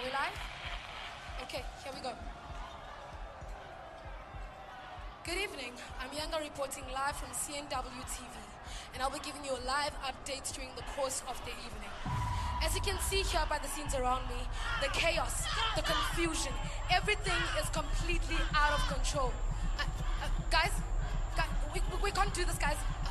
we live? Okay, here we go. Good evening. I'm Yanga reporting live from CNW TV, and I'll be giving you live updates during the course of the evening. As you can see here by the scenes around me, the chaos, the confusion, everything is completely out of control. Guys, we can't do this, guys.